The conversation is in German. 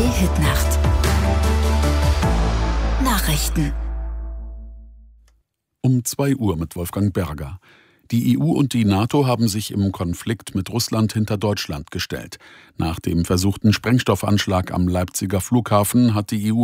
Hitnacht. Nachrichten. Um 2 Uhr mit Wolfgang Berger. Die EU und die NATO haben sich im Konflikt mit Russland hinter Deutschland gestellt. Nach dem versuchten Sprengstoffanschlag am Leipziger Flughafen hat die EU